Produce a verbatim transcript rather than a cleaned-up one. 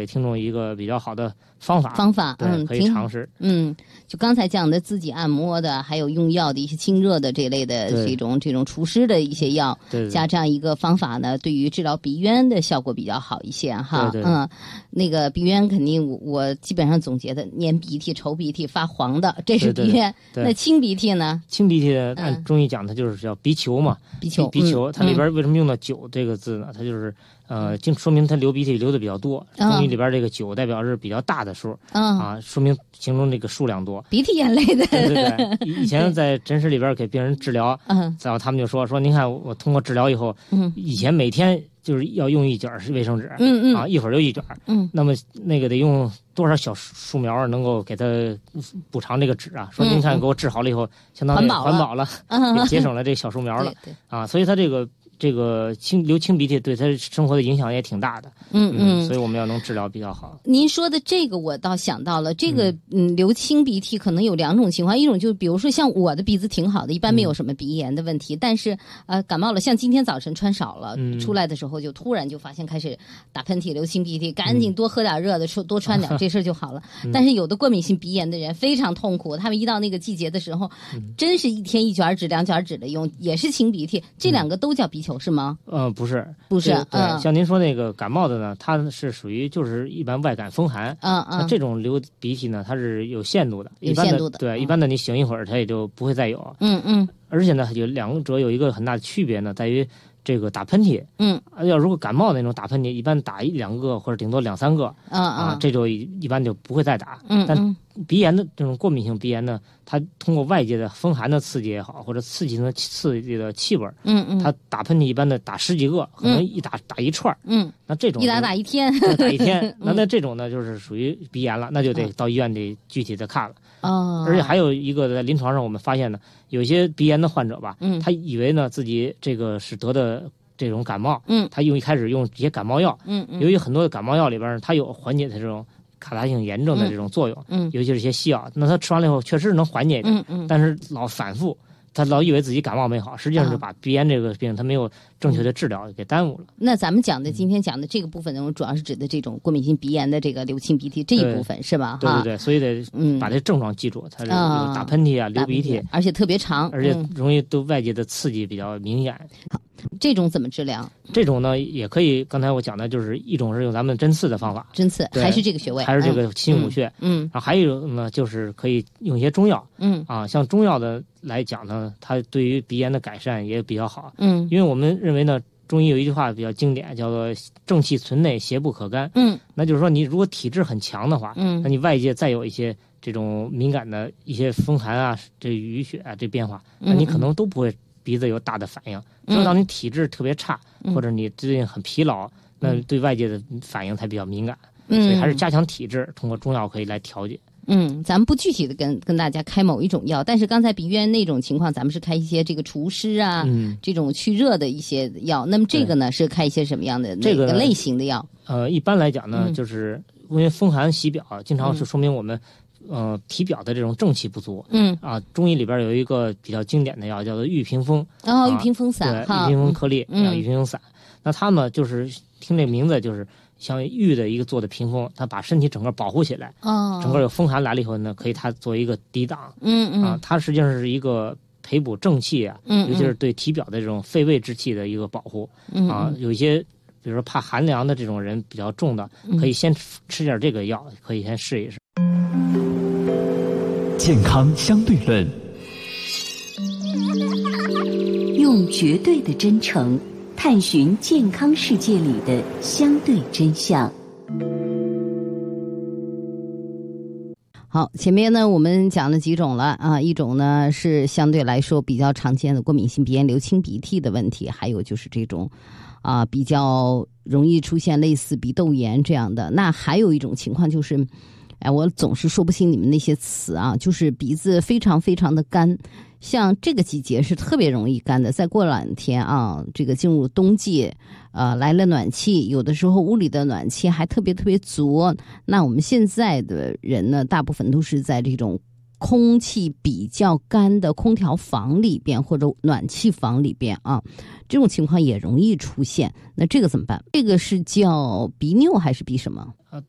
给听众一个比较好的方法， 方法， 嗯，可以尝试。 嗯，就刚才讲的自己按摩的，还有用药的一些清热的这类的这种这种除湿的一些药， 对对对， 加这样一个方法呢，对于治疗鼻渊的效果比较好一些哈。 对对对， 嗯，那个鼻渊肯定我我基本上总结的，粘鼻涕、稠鼻涕、发黄的，这是鼻渊。 对对对， 那清鼻涕呢？ 清鼻涕按中医讲，它就是叫鼻球嘛， 鼻球， 鼻球， 嗯、 它里边为什么用到灸这个字呢？它就是呃，就说明它流鼻涕流的比较多。中医里边这个灸代表是比较大的数， 嗯、 啊，说明形容这个数量多。 鼻涕眼泪的。 对对对，以前在诊室里边给病人治疗， 嗯， 然后他们就说说，您看我通过治疗以后， 嗯， 以前每天就是要用一卷卫生纸， 嗯嗯， 啊，一会儿就一卷， 嗯， 那么那个得用多少小树苗能够给它补偿这个纸啊？说您看给我治好了以后，相当于环保了，也节省了这小树苗了， 对对啊，所以它这个。这个清流清鼻涕对他生活的影响也挺大的， 嗯嗯， 所以我们要能治疗比较好。 您说的这个我倒想到了，这个嗯流清鼻涕可能有两种情况，一种就是比如说像我的鼻子挺好的，一般没有什么鼻炎的问题，嗯、但是呃感冒了，像今天早晨穿少了， 嗯、 出来的时候就突然就发现开始打喷嚏、流清鼻涕，赶紧多喝点热的，说多穿点，这事儿就好了。嗯、但是有的过敏性鼻炎的人非常痛苦，他们一到那个季节的时候，嗯、真是一天一卷纸、两卷纸的用，也是清鼻涕，这两个都叫鼻球是吗？ 呃，不是， 不是， 对， 嗯， 像您说那个感冒的呢，它是属于就是一般外感风寒， 嗯嗯， 那这种流鼻涕呢，它是有限度的， 有限度的， 对， 嗯、 一般的你醒一会儿，它也就不会再有， 嗯嗯， 而且呢，有两者有一个很大的区别呢，在于这个打喷嚏， 嗯， 要如果感冒那种打喷嚏，一般打一两个或者顶多两三个， 嗯啊，这就一般就不会再打， 嗯， 但鼻炎的这种过敏性鼻炎呢，它通过外界的风寒的刺激也好，或者刺激的刺激的气味， 嗯嗯， 它打喷嚏一般的打十几个，可能一打、嗯、打一串， 嗯， 那这种一打打一天， 打一天，那那这种呢就是属于鼻炎了，那就得到医院得具体的看了。 哦， 而且还有一个在临床上我们发现呢，有些鼻炎的患者吧， 嗯， 他以为呢自己这个是得的这种感冒， 嗯， 他用一开始用这些感冒药， 嗯嗯， 由于很多的感冒药里边它有缓解的这种卡他性炎症的这种作用， 嗯， 尤其是一些西药，那他吃完了以后确实能缓解一点， 嗯嗯， 但是老反复。他老以为自己感冒没好，实际上就把鼻炎这个病他没有正确的治疗给耽误了。 那咱们讲的今天讲的这个部分呢，主要是指的这种过敏性鼻炎的这个流清鼻涕这一部分是吧？ 对对对，所以得把这症状记住，它是有打喷嚏啊、流鼻涕， 而且特别长， 而且容易对外界的刺激比较明显。 好，这种怎么治疗？ 这种呢也可以，刚才我讲的就是一种是用咱们针刺的方法， 针刺还是这个穴位， 还是这个心五穴， 嗯， 然后还有一种呢就是可以用一些中药， 嗯啊，像中药的来讲呢，它对于鼻炎的改善也比较好， 嗯， 因为我们认为呢，中医有一句话比较经典，叫做正气存内，邪不可干， 嗯， 那就是说你如果体质很强的话， 嗯， 那你外界再有一些这种敏感的一些风寒啊、这雨雪啊这变化，那你可能都不会鼻子有大的反应。只有当你体质特别差， 嗯、 或者你最近很疲劳，那对外界的反应才比较敏感。 嗯， 所以还是加强体质，通过中药可以来调节。 嗯，咱们不具体的跟跟大家开某一种药，但是刚才鼻渊那种情况，咱们是开一些这个除湿啊， 嗯， 这种去热的一些药。那么这个呢，是开一些什么样的这个类型的药？ 呃，一般来讲呢， 嗯、 就是因为风寒袭表，经常是说明我们。呃，体表的这种正气不足， 嗯啊，中医里边有一个比较经典的药，叫做玉屏风。 哦，玉屏风散， 对，玉屏风颗粒， 嗯， 玉屏风散。那它呢，就是听这名字，就是像玉的一个做的屏风，它把身体整个保护起来。 哦， 整个有风寒来了以后呢，可以它做一个抵挡。 嗯嗯， 啊，它实际上是一个培补正气啊， 嗯， 尤其是对体表的这种肺胃之气的一个保护。 嗯啊，有一些比如说怕寒凉的这种人比较重的，可以先吃点这个药，可以先试一试。 健康相对论， 用绝对的真诚探寻健康世界里的相对真相。 好，前面呢我们讲了几种了啊，一种呢是相对来说比较常见的过敏性鼻炎、流清鼻涕的问题，还有就是这种啊比较容易出现类似鼻窦炎这样的。那还有一种情况就是。哎，我总是说不清你们那些词啊，就是鼻子非常非常的干，像这个季节是特别容易干的。再过两天啊，这个进入冬季，呃，来了暖气，有的时候屋里的暖气还特别特别足。那我们现在的人呢，大部分都是在这种空气比较干的空调房里边或者暖气房里边啊，这种情况也容易出现。那这个怎么办？这个是叫鼻衄还是鼻什么？ 啊，